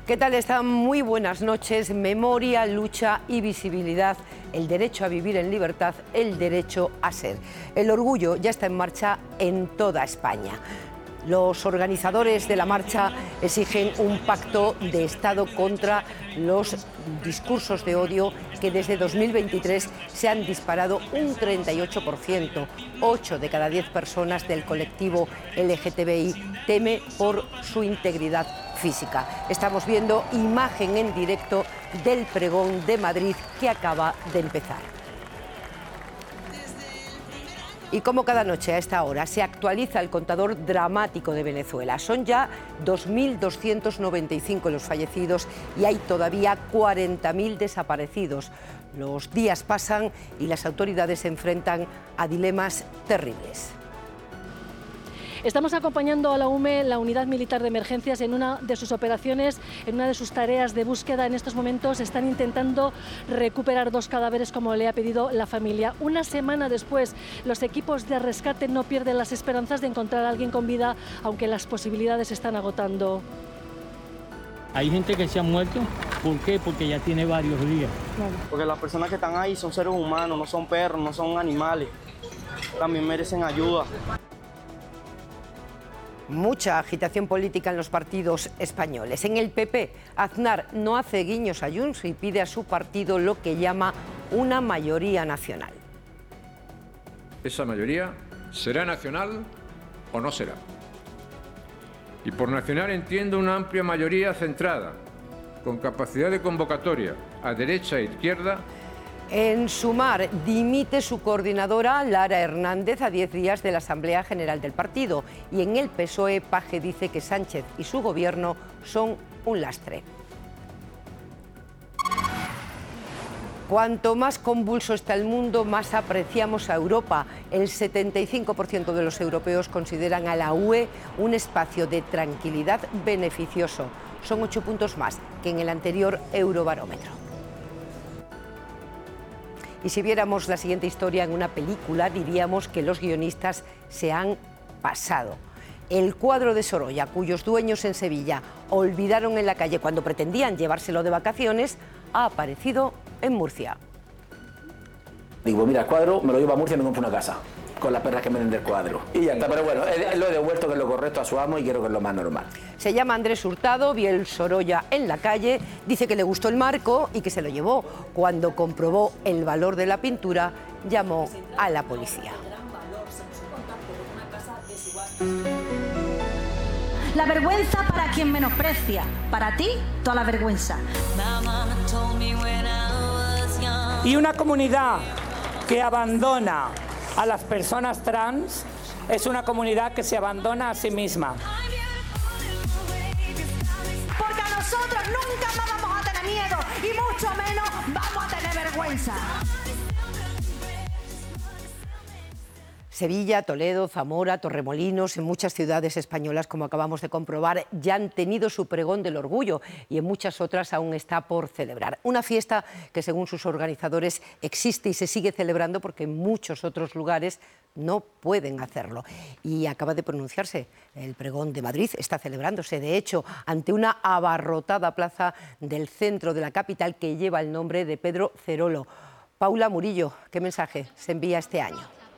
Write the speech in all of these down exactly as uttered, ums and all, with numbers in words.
¿Qué tal están? Muy buenas noches. Memoria, lucha y visibilidad. El derecho a vivir en libertad, el derecho a ser. El orgullo ya está en marcha en toda España. Los organizadores de la marcha exigen un pacto de Estado contra los discursos de odio que desde dos mil veintitrés se han disparado un treinta y ocho por ciento. ocho de cada diez personas del colectivo L G T B I teme por su integridad física. Estamos viendo imagen en directo del pregón de Madrid que acaba de empezar. Y como cada noche a esta hora se actualiza el contador dramático de Venezuela. Son ya dos mil doscientos noventa y cinco los fallecidos y hay todavía cuarenta mil desaparecidos. Los días pasan y las autoridades se enfrentan a dilemas terribles. Estamos acompañando a la U M E, la Unidad Militar de Emergencias, en una de sus operaciones, en una de sus tareas de búsqueda. En estos momentos están intentando recuperar dos cadáveres como le ha pedido la familia. Una semana después, los equipos de rescate no pierden las esperanzas de encontrar a alguien con vida, aunque las posibilidades se están agotando. Hay gente que se ha muerto, ¿por qué? Porque ya tiene varios días. Porque las personas que están ahí son seres humanos, no son perros, no son animales. También merecen ayuda. Mucha agitación política en los partidos españoles. En el P P, Aznar no hace guiños a Junts y pide a su partido lo que llama una mayoría nacional. Esa mayoría será nacional o no será. Y por nacional entiendo una amplia mayoría centrada, con capacidad de convocatoria a derecha e izquierda. En Sumar dimite su coordinadora Lara Hernández a diez días de la Asamblea General del partido. Y en el P S O E, Paje dice que Sánchez y su gobierno son un lastre. Cuanto más convulso está el mundo, más apreciamos a Europa. El setenta y cinco por ciento de los europeos consideran a la U E un espacio de tranquilidad beneficioso. Son ocho puntos más que en el anterior Eurobarómetro. Y si viéramos la siguiente historia en una película, diríamos que los guionistas se han pasado. El cuadro de Sorolla, cuyos dueños en Sevilla olvidaron en la calle cuando pretendían llevárselo de vacaciones, ha aparecido en Murcia. Digo, mira, el cuadro me lo llevo a Murcia y me compro una casa, con las perras que me den del cuadro. Y ya está, pero bueno, lo he devuelto, que es lo correcto, a su amo, y creo que es lo más normal. Se llama Andrés Hurtado, vio el Sorolla en la calle, dice que le gustó el marco y que se lo llevó. Cuando comprobó el valor de la pintura, llamó a la policía. La vergüenza para quien menosprecia. Para ti, toda la vergüenza. Y una comunidad que abandona a las personas trans es una comunidad que se abandona a sí misma. Porque a nosotros nunca más vamos a tener miedo y mucho menos vamos a tener vergüenza. Sevilla, Toledo, Zamora, Torremolinos, en muchas ciudades españolas, como acabamos de comprobar, ya han tenido su pregón del orgullo y en muchas otras aún está por celebrar. Una fiesta que, según sus organizadores, existe y se sigue celebrando porque en muchos otros lugares no pueden hacerlo. Y acaba de pronunciarse el pregón de Madrid, está celebrándose, de hecho, ante una abarrotada plaza del centro de la capital que lleva el nombre de Pedro Cerolo. Paula Murillo, ¿qué mensaje se envía este año?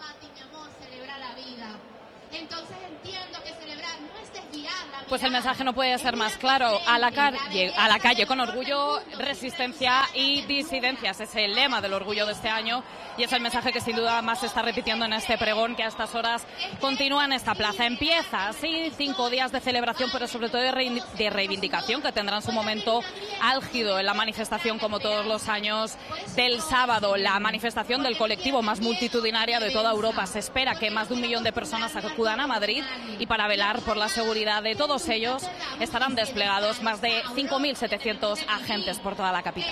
Pues el mensaje no puede ser más claro. A la calle, a la calle con orgullo, resistencia y disidencias. Es el lema del orgullo de este año y es el mensaje que sin duda más se está repitiendo en este pregón que a estas horas continúa en esta plaza. Empieza así cinco días de celebración, pero sobre todo de reivindicación, que tendrán su momento álgido en la manifestación, como todos los años del sábado. La manifestación del colectivo más multitudinaria de toda Europa. Se espera que más de un millón de personas acudan a Madrid y para velar por la seguridad de todos ellos estarán desplegados más de cinco mil setecientos agentes por toda la capital.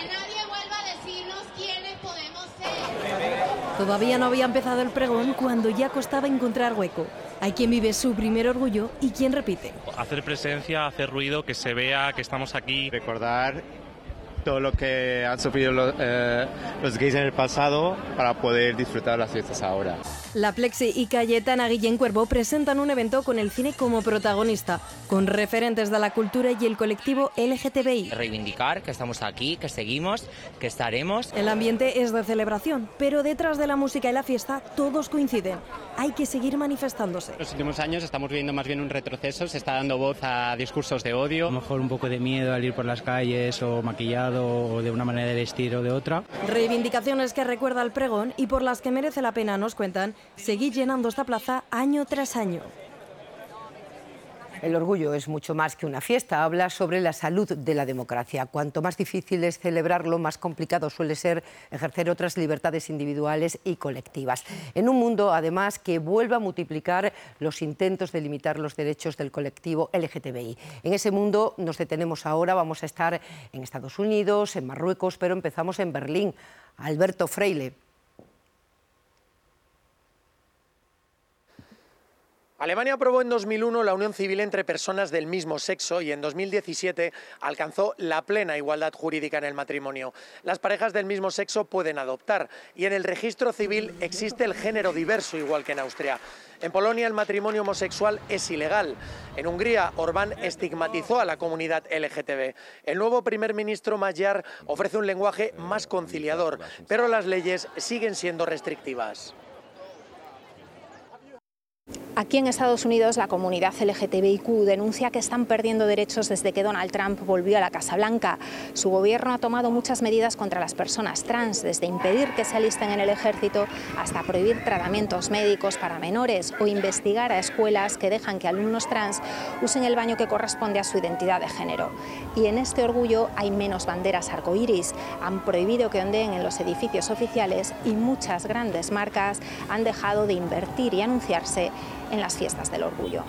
Todavía no había empezado el pregón cuando ya costaba encontrar hueco. Hay quien vive su primer orgullo y quien repite. Hacer presencia, hacer ruido, que se vea que estamos aquí. Recordar todo lo que han sufrido los, eh, los gays en el pasado para poder disfrutar las fiestas ahora. La Plexi y Cayetana Guillén Cuervo presentan un evento con el cine como protagonista, con referentes de la cultura y el colectivo L G T B I. Reivindicar que estamos aquí, que seguimos, que estaremos. El ambiente es de celebración, pero detrás de la música y la fiesta todos coinciden. Hay que seguir manifestándose. En los últimos años estamos viendo más bien un retroceso, se está dando voz a discursos de odio. A lo mejor un poco de miedo al ir por las calles o maquillado o de una manera de vestir o de otra. Reivindicaciones que recuerda el pregón y por las que merece la pena, nos cuentan, seguir llenando esta plaza año tras año. El orgullo es mucho más que una fiesta, habla sobre la salud de la democracia. Cuanto más difícil es celebrarlo, más complicado suele ser ejercer otras libertades individuales y colectivas. En un mundo, además, que vuelve a multiplicar los intentos de limitar los derechos del colectivo L G T B I. En ese mundo nos detenemos ahora, vamos a estar en Estados Unidos, en Marruecos, pero empezamos en Berlín. Alberto Freile. Alemania aprobó en dos mil uno la unión civil entre personas del mismo sexo y en dos mil diecisiete alcanzó la plena igualdad jurídica en el matrimonio. Las parejas del mismo sexo pueden adoptar y en el registro civil existe el género diverso, igual que en Austria. En Polonia el matrimonio homosexual es ilegal. En Hungría, Orbán estigmatizó a la comunidad L G T B. El nuevo primer ministro Magyar ofrece un lenguaje más conciliador, pero las leyes siguen siendo restrictivas. Aquí en Estados Unidos, la comunidad L G T B I Q denuncia que están perdiendo derechos desde que Donald Trump volvió a la Casa Blanca. Su gobierno ha tomado muchas medidas contra las personas trans, desde impedir que se alisten en el ejército hasta prohibir tratamientos médicos para menores o investigar a escuelas que dejan que alumnos trans usen el baño que corresponde a su identidad de género. Y en este orgullo hay menos banderas arcoíris. Han prohibido que ondeen en los edificios oficiales y muchas grandes marcas han dejado de invertir y anunciarse en las fiestas del orgullo.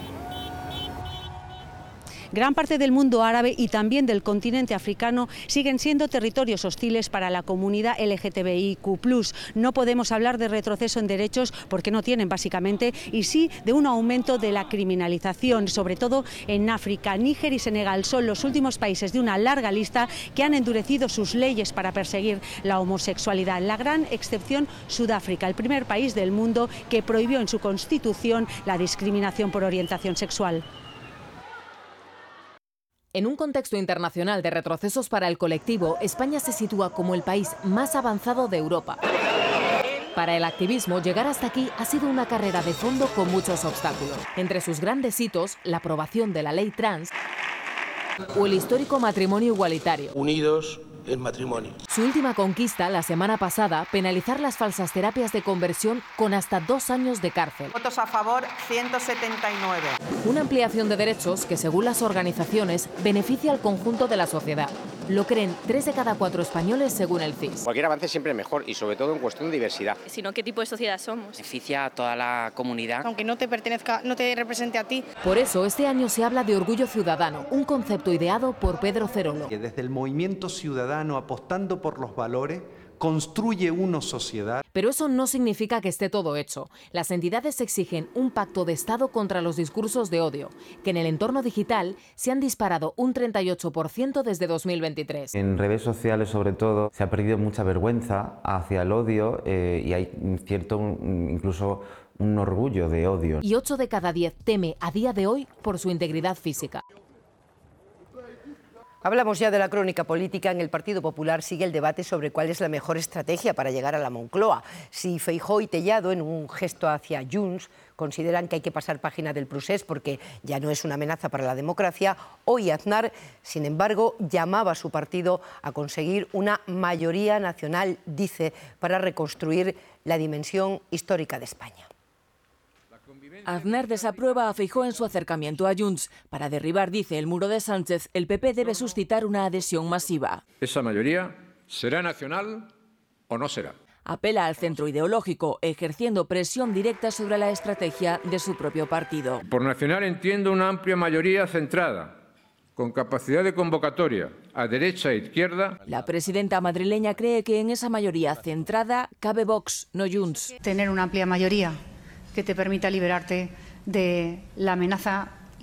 Gran parte del mundo árabe y también del continente africano siguen siendo territorios hostiles para la comunidad L G T B I Q plus. No podemos hablar de retroceso en derechos porque no tienen básicamente, y sí de un aumento de la criminalización, sobre todo en África. Níger y Senegal son los últimos países de una larga lista que han endurecido sus leyes para perseguir la homosexualidad. La gran excepción, Sudáfrica, el primer país del mundo que prohibió en su constitución la discriminación por orientación sexual. En un contexto internacional de retrocesos para el colectivo, España se sitúa como el país más avanzado de Europa. Para el activismo, llegar hasta aquí ha sido una carrera de fondo con muchos obstáculos. Entre sus grandes hitos, la aprobación de la ley trans o el histórico matrimonio igualitario. Unidos en matrimonio. Su última conquista, la semana pasada, penalizar las falsas terapias de conversión con hasta dos años de cárcel. Votos a favor, ciento setenta y nueve. Una ampliación de derechos que, según las organizaciones, beneficia al conjunto de la sociedad. Lo creen tres de cada cuatro españoles según el C I S. Cualquier avance siempre es mejor y sobre todo en cuestión de diversidad. Sino qué tipo de sociedad somos. Beneficia a toda la comunidad. Aunque no te pertenezca, no te represente a ti. Por eso este año se habla de orgullo ciudadano, un concepto ideado por Pedro Cerolo. Que desde el movimiento ciudadano, apostando por los valores, construye una sociedad. Pero eso no significa que esté todo hecho. Las entidades exigen un pacto de Estado contra los discursos de odio, que en el entorno digital se han disparado un treinta y ocho por ciento desde dos mil veintitrés. En redes sociales, sobre todo, se ha perdido mucha vergüenza hacia el odio eh, y hay cierto, incluso un orgullo de odio. Y ocho de cada diez teme a día de hoy por su integridad física. Hablamos ya de la crónica política. En el Partido Popular sigue el debate sobre cuál es la mejor estrategia para llegar a la Moncloa. Si Feijóo y Tellado, en un gesto hacia Junts, consideran que hay que pasar página del procés porque ya no es una amenaza para la democracia, hoy Aznar, sin embargo, llamaba a su partido a conseguir una mayoría nacional, dice, para reconstruir la dimensión histórica de España. Aznar desaprueba a Feijóo en su acercamiento a Junts. Para derribar, dice, el muro de Sánchez, el P P debe suscitar una adhesión masiva. Esa mayoría será nacional o no será. Apela al centro ideológico, ejerciendo presión directa sobre la estrategia de su propio partido. Por nacional entiendo una amplia mayoría centrada, con capacidad de convocatoria a derecha e izquierda. La presidenta madrileña cree que en esa mayoría centrada cabe Vox, no Junts. Tener una amplia mayoría que te permita liberarte de la amenaza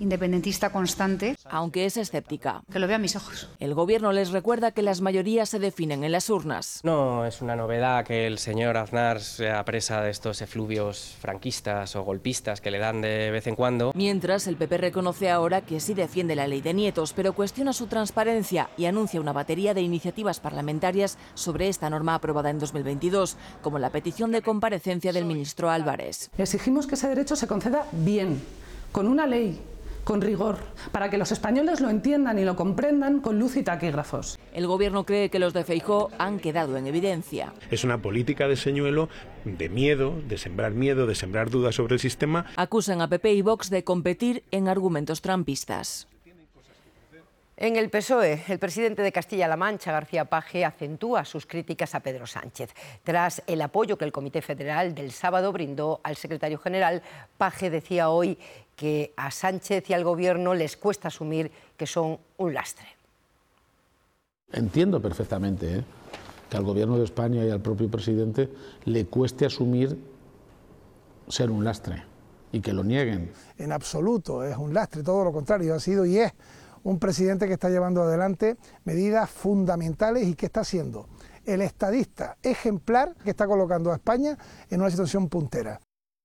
independentista constante. Aunque es escéptica. Que lo vea a mis ojos. El gobierno les recuerda que las mayorías se definen en las urnas. No es una novedad que el señor Aznar sea presa de estos efluvios franquistas o golpistas que le dan de vez en cuando. Mientras, el P P reconoce ahora que sí defiende la ley de nietos, pero cuestiona su transparencia y anuncia una batería de iniciativas parlamentarias sobre esta norma aprobada en dos mil veintidós, como la petición de comparecencia del ministro Álvarez. Exigimos que ese derecho se conceda bien, con una ley, con rigor, para que los españoles lo entiendan y lo comprendan con luz y taquígrafos. El gobierno cree que los de Feijóo han quedado en evidencia. Es una política de señuelo, de miedo, de sembrar miedo, de sembrar dudas sobre el sistema. Acusan a P P y Vox de competir en argumentos trampistas. En el P S O E, el presidente de Castilla-La Mancha, García Paje, acentúa sus críticas a Pedro Sánchez. Tras el apoyo que el Comité Federal del sábado brindó al secretario general, Paje decía hoy que a Sánchez y al Gobierno les cuesta asumir que son un lastre. Entiendo perfectamente ¿eh? que al Gobierno de España y al propio presidente le cueste asumir ser un lastre y que lo nieguen. En absoluto es un lastre, todo lo contrario, ha sido y es un presidente que está llevando adelante medidas fundamentales y que está siendo el estadista ejemplar que está colocando a España en una situación puntera.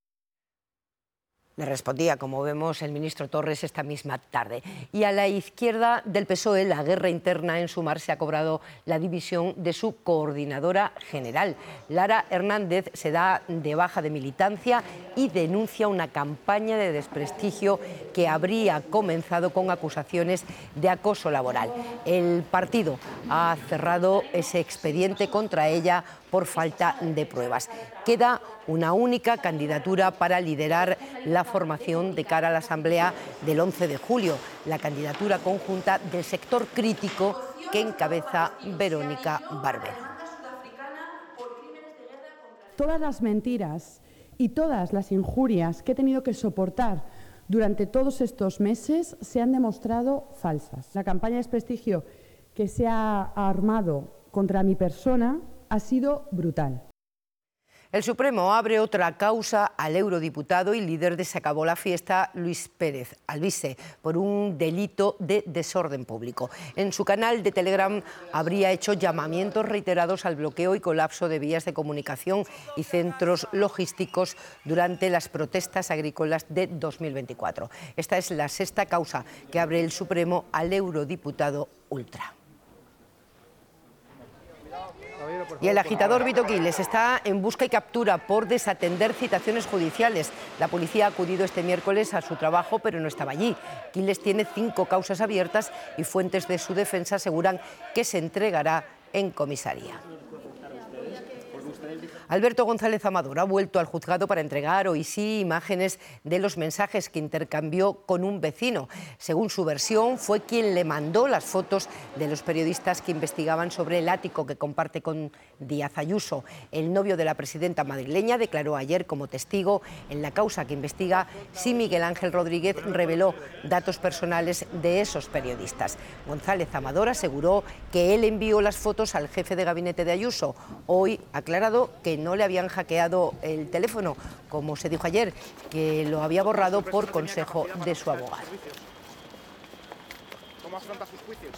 Le respondía, como vemos, el ministro Torres esta misma tarde. Y a la izquierda del P S O E, la guerra interna en Sumar se ha cobrado la división de su coordinadora general. Lara Hernández se da de baja de militancia y denuncia una campaña de desprestigio que habría comenzado con acusaciones de acoso laboral. El partido ha cerrado ese expediente contra ella por falta de pruebas. Queda una única candidatura para liderar la formación de cara a la Asamblea del once de julio, la candidatura conjunta del sector crítico que encabeza Verónica Barbero. Todas las mentiras y todas las injurias que he tenido que soportar durante todos estos meses se han demostrado falsas. La campaña de desprestigio que se ha armado contra mi persona ha sido brutal. El Supremo abre otra causa al eurodiputado y líder de Se acabó la fiesta, Luis Pérez Alvise, por un delito de desorden público. En su canal de Telegram habría hecho llamamientos reiterados al bloqueo y colapso de vías de comunicación y centros logísticos durante las protestas agrícolas de dos mil veinticuatro. Esta es la sexta causa que abre el Supremo al eurodiputado ultra. Y el agitador Vito Quiles está en busca y captura por desatender citaciones judiciales. La policía ha acudido este miércoles a su trabajo, pero no estaba allí. Quiles tiene cinco causas abiertas y fuentes de su defensa aseguran que se entregará en comisaría. Alberto González Amador ha vuelto al juzgado para entregar hoy sí imágenes de los mensajes que intercambió con un vecino. Según su versión, fue quien le mandó las fotos de los periodistas que investigaban sobre el ático que comparte con Díaz Ayuso. El novio de la presidenta madrileña declaró ayer como testigo en la causa que investiga si Miguel Ángel Rodríguez reveló datos personales de esos periodistas. González Amador aseguró que él envió las fotos al jefe de gabinete de Ayuso. Hoy ha aclarado que no le habían hackeado el teléfono, como se dijo ayer, que lo había borrado por consejo de su abogado. ¿Cómo afronta sus juicios?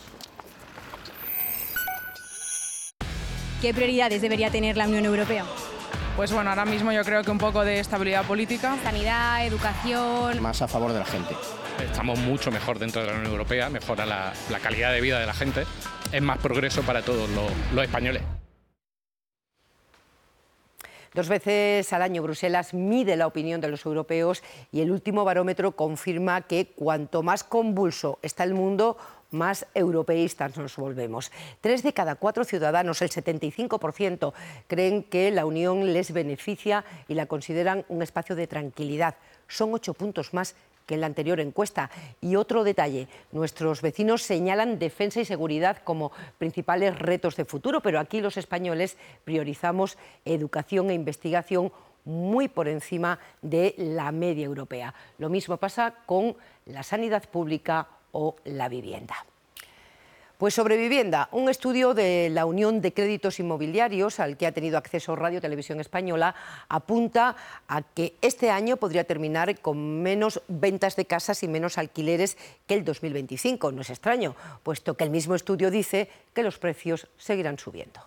¿Qué prioridades debería tener la Unión Europea? Pues bueno, ahora mismo yo creo que un poco de estabilidad política. Sanidad, educación. Más a favor de la gente. Estamos mucho mejor dentro de la Unión Europea, mejora la, la calidad de vida de la gente, es más progreso para todos los, los españoles. Dos veces al año Bruselas mide la opinión de los europeos y el último barómetro confirma que cuanto más convulso está el mundo, más europeístas nos volvemos. Tres de cada cuatro ciudadanos, el setenta y cinco por ciento, creen que la Unión les beneficia y la consideran un espacio de tranquilidad. Son ocho puntos más que en la anterior encuesta. Y otro detalle, nuestros vecinos señalan defensa y seguridad como principales retos de futuro, pero aquí los españoles priorizamos educación e investigación muy por encima de la media europea. Lo mismo pasa con la sanidad pública o la vivienda. Pues sobre vivienda, un estudio de la Unión de Créditos Inmobiliarios al que ha tenido acceso Radio Televisión Española apunta a que este año podría terminar con menos ventas de casas y menos alquileres que el dos mil veinticinco. No es extraño, puesto que el mismo estudio dice que los precios seguirán subiendo.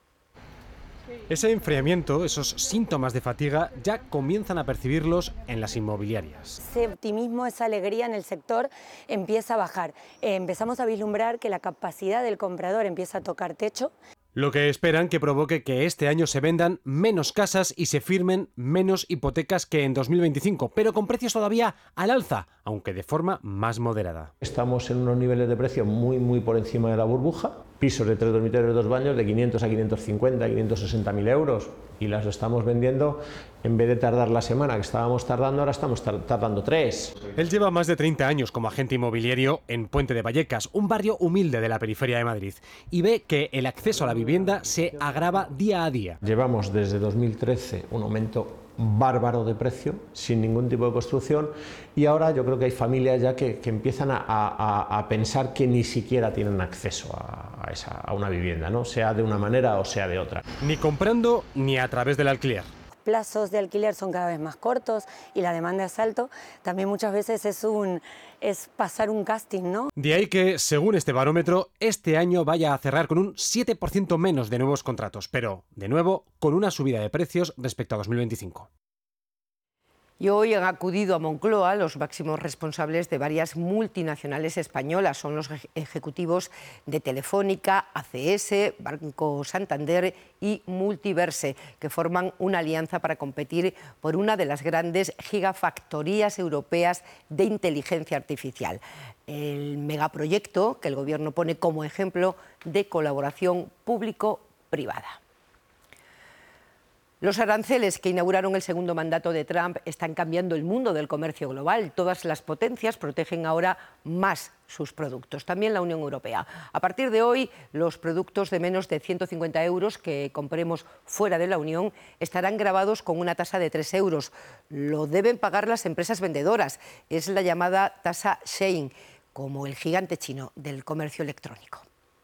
Ese enfriamiento, esos síntomas de fatiga, ya comienzan a percibirlos en las inmobiliarias. Ese optimismo, esa alegría en el sector empieza a bajar. Eh, empezamos a vislumbrar que la capacidad del comprador empieza a tocar techo. Lo que esperan que provoque que este año se vendan menos casas y se firmen menos hipotecas que en dos mil veinticinco, pero con precios todavía al alza, aunque de forma más moderada. Estamos en unos niveles de precio muy muy por encima de la burbuja, pisos de tres dormitorios y dos baños de quinientos a quinientos cincuenta, quinientos sesenta mil euros, y las estamos vendiendo, en vez de tardar la semana que estábamos tardando, ahora estamos tardando tres. Él lleva más de treinta años como agente inmobiliario en Puente de Vallecas, un barrio humilde de la periferia de Madrid, y ve que el acceso a la vivienda se agrava día a día. Llevamos desde dos mil trece un aumento bárbaro de precio, sin ningún tipo de construcción, y ahora yo creo que hay familias ya que, que empiezan a, a, a pensar que ni siquiera tienen acceso a, a, esa, a una vivienda, ¿no? Sea de una manera o sea de otra. Ni comprando ni a través del alquiler. Plazos de alquiler son cada vez más cortos y la demanda es alta. También muchas veces es, un, es pasar un casting, ¿no? De ahí que, según este barómetro, este año vaya a cerrar con un siete por ciento menos de nuevos contratos, pero, de nuevo, con una subida de precios respecto a dos mil veinticinco. Y hoy han acudido a Moncloa los máximos responsables de varias multinacionales españolas. Son los ejecutivos de Telefónica, A C S, Banco Santander y Multiverse, que forman una alianza para competir por una de las grandes gigafactorías europeas de inteligencia artificial. El megaproyecto que el Gobierno pone como ejemplo de colaboración público-privada. Los aranceles que inauguraron el segundo mandato de Trump están cambiando el mundo del comercio global. Todas las potencias protegen ahora más sus productos, también la Unión Europea. A partir de hoy, los productos de menos de ciento cincuenta euros que compremos fuera de la Unión estarán gravados con una tasa de tres euros. Lo deben pagar las empresas vendedoras. Es la llamada tasa Shein, como el gigante chino del comercio electrónico.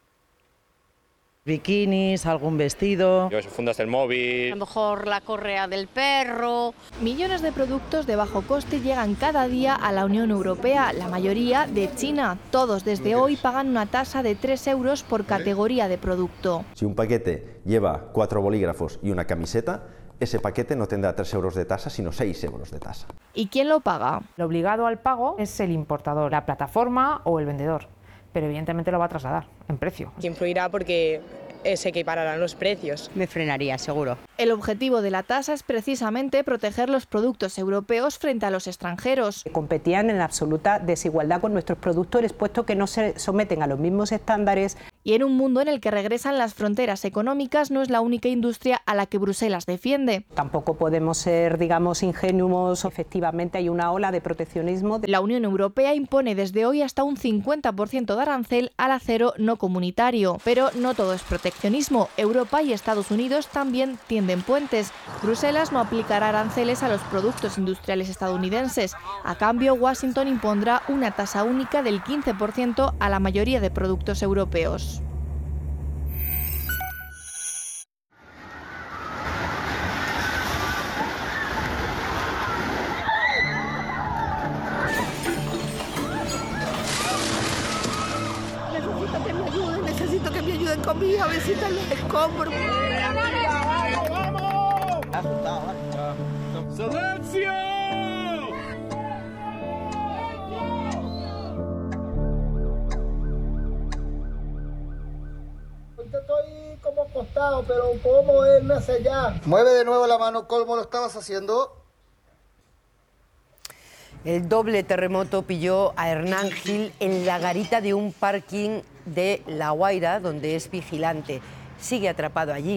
Bikinis, algún vestido. Yo, fundas del móvil. A lo mejor la correa del perro. Millones de productos de bajo coste llegan cada día a la Unión Europea, la mayoría de China. Todos desde hoy pagan una tasa de tres euros por categoría de producto. Si un paquete lleva cuatro bolígrafos y una camiseta, ese paquete no tendrá tres euros de tasa, sino seis euros de tasa. ¿Y quién lo paga? El obligado al pago es el importador, la plataforma o el vendedor, pero evidentemente lo va a trasladar en precio. Influirá porque se equipararán los precios. Me frenaría, seguro. El objetivo de la tasa es precisamente proteger los productos europeos frente a los extranjeros. Competían en absoluta desigualdad con nuestros productores, puesto que no se someten a los mismos estándares. Y en un mundo en el que regresan las fronteras económicas, no es la única industria a la que Bruselas defiende. Tampoco podemos ser, digamos, ingenuos. Efectivamente hay una ola de proteccionismo. La Unión Europea impone desde hoy hasta un cincuenta por ciento de arancel al acero no comunitario. Pero no todo es proteccionismo. Europa y Estados Unidos también tienden puentes. Bruselas no aplicará aranceles a los productos industriales estadounidenses. A cambio, Washington impondrá una tasa única del quince por ciento a la mayoría de productos europeos. Necesito que me ayuden, necesito que me ayuden con mi avecita en los escombros. ¡Silencio! Yo estoy como acostado, pero puedo moverme hacia allá. Mueve de nuevo la mano, ¿cómo lo estabas haciendo? El doble terremoto pilló a Hernán Gil en la garita de un parking de La Guaira, donde es vigilante. Sigue atrapado allí.